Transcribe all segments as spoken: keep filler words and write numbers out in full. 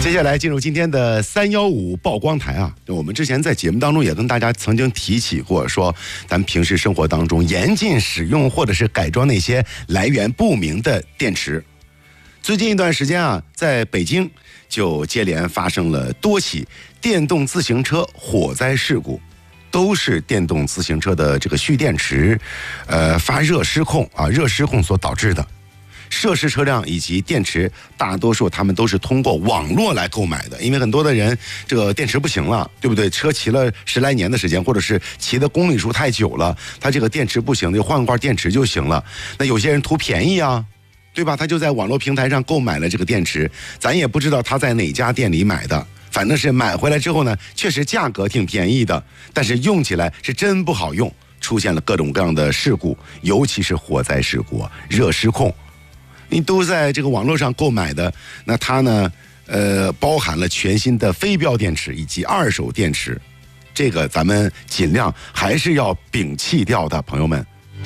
接下来进入今天的三一五曝光台啊，我们之前在节目当中也跟大家曾经提起过，说咱们平时生活当中严禁使用或者是改装那些来源不明的电池。最近一段时间啊，在北京就接连发生了多起电动自行车火灾事故，都是电动自行车的这个蓄电池，呃发热失控啊，热失控所导致的。涉事车辆以及电池，大多数他们都是通过网络来购买的，因为很多的人这个电池不行了，对不对？车骑了十来年的时间，或者是骑的公里数太久了，他这个电池不行，就换罐电池就行了。那有些人图便宜啊，对吧？他就在网络平台上购买了这个电池，咱也不知道他在哪家店里买的，反正是买回来之后呢，确实价格挺便宜的，但是用起来是真不好用，出现了各种各样的事故，尤其是火灾事故、热失控。你都在这个网络上购买的，那它呢，呃，包含了全新的非标电池以及二手电池，这个咱们尽量还是要摒弃掉的，朋友们。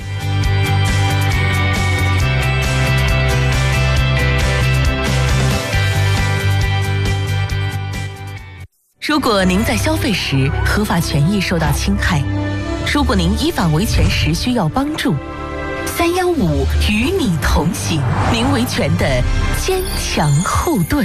如果您在消费时合法权益受到侵害，如果您依法维权时需要帮助，三一五与你同行，您维权的坚强后盾。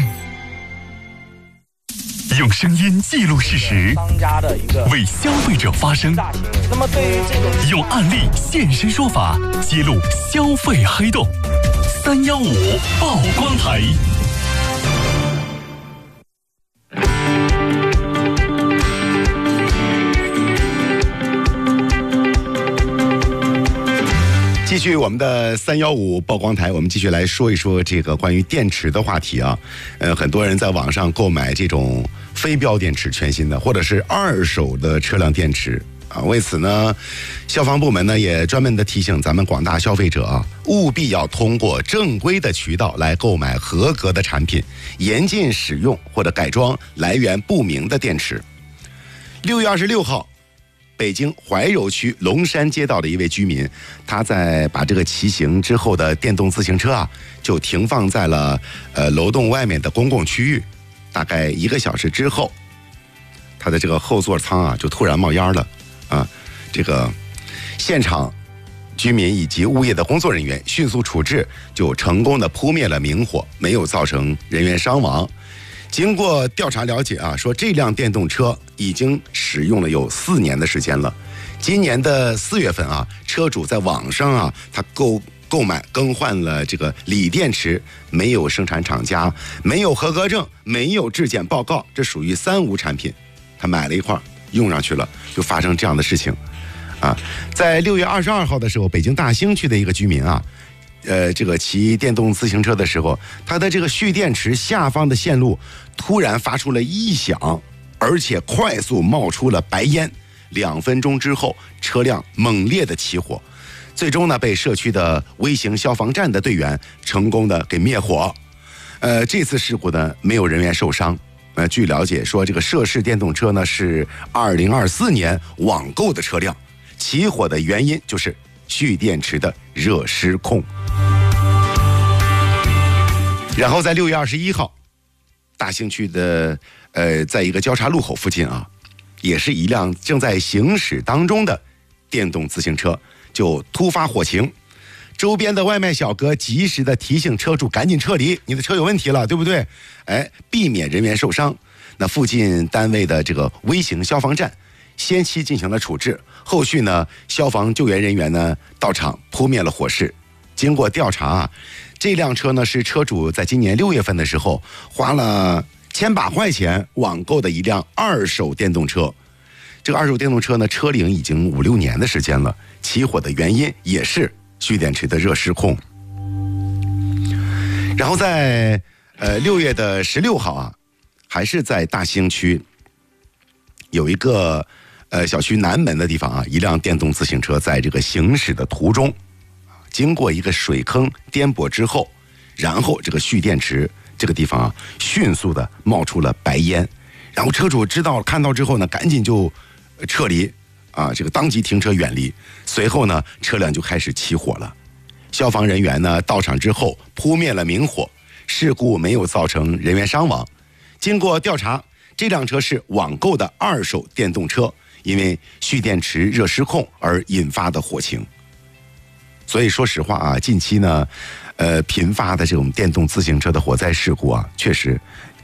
用声音记录事实，为消费者发声。那么对于这个，用案例现身说法，揭露消费黑洞。三一五曝光台。 继续我们的三一五曝光台，我们继续来说一说这个关于电池的话题啊。呃，很多人在网上购买这种非标电池全新的，或者是二手的车辆电池啊。为此呢，消防部门呢也专门的提醒咱们广大消费者啊，务必要通过正规的渠道来购买合格的产品，严禁使用或者改装来源不明的电池。六月二十六号。北京怀柔区龙山街道的一位居民，他在把这个骑行之后的电动自行车啊，就停放在了呃楼栋外面的公共区域。大概一个小时之后，他的这个后座舱啊就突然冒烟了啊！这个现场居民以及物业的工作人员迅速处置，就成功的扑灭了明火，没有造成人员伤亡。经过调查了解啊，说这辆电动车已经使用了有四年的时间了。今年的四月份啊，车主在网上啊，他购购买更换了这个锂电池，没有生产厂家，没有合格证，没有质检报告，这属于三无产品。他买了一块用上去了，就发生这样的事情啊。在六月二十二号的时候，北京大兴区的一个居民啊。呃，这个骑电动自行车的时候，它的这个蓄电池下方的线路突然发出了异响，而且快速冒出了白烟。两分钟之后，车辆猛烈的起火，最终呢被社区的微型消防站的队员成功的给灭火。呃，这次事故呢没有人员受伤。呃，据了解说，这个涉事电动车呢是二零二四年网购的车辆，起火的原因就是蓄电池的热失控。然后在六月二十一号，大兴区的呃，在一个交叉路口附近啊，也是一辆正在行驶当中的电动自行车就突发火情，周边的外卖小哥及时的提醒车主赶紧撤离，你的车有问题了，对不对？哎，避免人员受伤。那附近单位的这个微型消防站先期进行了处置，后续呢，消防救援人员呢到场扑灭了火势。经过调查啊，这辆车呢是车主在今年六月份的时候花了千把块钱网购的一辆二手电动车。这个二手电动车呢，车龄已经五六年的时间了，起火的原因也是蓄电池的热失控。然后在呃六月的十六号啊，还是在大兴区有一个呃小区南门的地方啊，一辆电动自行车在这个行驶的途中。经过一个水坑颠簸之后，然后这个蓄电池这个地方啊，迅速的冒出了白烟，然后车主知道看到之后呢，赶紧就撤离啊，这个当即停车远离。随后呢，车辆就开始起火了。消防人员呢到场之后扑灭了明火，事故没有造成人员伤亡。 经过调查，这辆车是网购的二手电动车，因为蓄电池热失控而引发的火情。所以说实话啊，近期呢，呃，频发的这种电动自行车的火灾事故啊，确实